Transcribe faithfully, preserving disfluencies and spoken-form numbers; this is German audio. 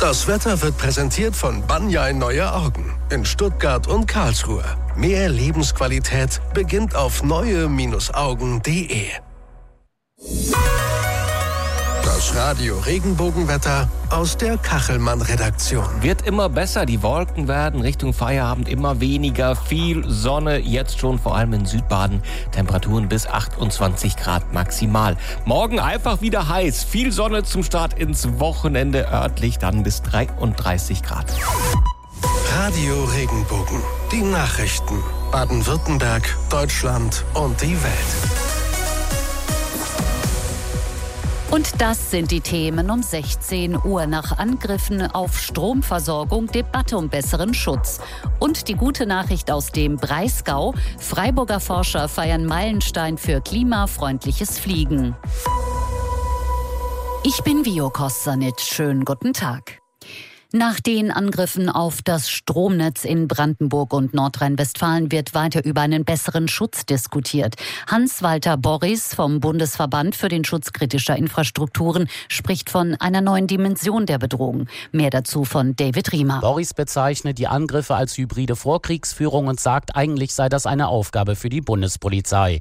Das Wetter wird präsentiert von Banjai Neue Augen in Stuttgart und Karlsruhe. Mehr Lebensqualität beginnt auf neue Augen punkt de. Das Radio Regenbogenwetter aus der Kachelmann-Redaktion. Wird immer besser, die Wolken werden Richtung Feierabend immer weniger, viel Sonne, jetzt schon vor allem in Südbaden, Temperaturen bis achtundzwanzig Grad maximal. Morgen einfach wieder heiß, viel Sonne zum Start ins Wochenende, örtlich dann bis dreiunddreißig Grad. Radio Regenbogen, die Nachrichten, Baden-Württemberg, Deutschland und die Welt. Und das sind die Themen um sechzehn Uhr. Nach Angriffen auf Stromversorgung, Debatte um besseren Schutz. Und die gute Nachricht aus dem Breisgau. Freiburger Forscher feiern Meilenstein für klimafreundliches Fliegen. Ich bin Vio Kostanic. Schönen guten Tag. Nach den Angriffen auf das Stromnetz in Brandenburg und Nordrhein-Westfalen wird weiter über einen besseren Schutz diskutiert. Hans-Walter Borries vom Bundesverband für den Schutz kritischer Infrastrukturen spricht von einer neuen Dimension der Bedrohung. Mehr dazu von David Riemer. Borries bezeichnet die Angriffe als hybride Vorkriegsführung und sagt, eigentlich sei das eine Aufgabe für die Bundespolizei.